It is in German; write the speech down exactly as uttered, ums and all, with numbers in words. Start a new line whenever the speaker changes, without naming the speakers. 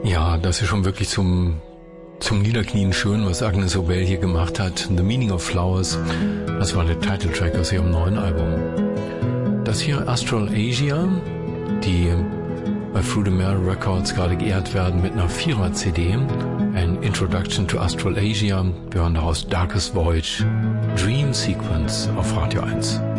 Ja, das ist schon wirklich zum, zum Niederknien schön, was Agnes Obel hier gemacht hat. The Meaning of Flowers, das war der Titeltrack aus ihrem neuen Album. Das hier Astral Asia, die bei Through the Mail Records gerade geehrt werden mit einer Vierer-C D. An Introduction to Astral Asia. Wir hören daraus Darkest Voyage, Dream Sequence auf Radio eins.